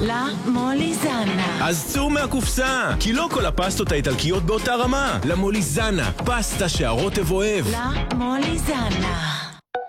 לה מוליזנה. אז צאו מהקופסה, כי לא כל הפסטות האיטלקיות באותה רמה. לה מוליזנה, פסטה שהרוטב אוהב. לה מוליזנה.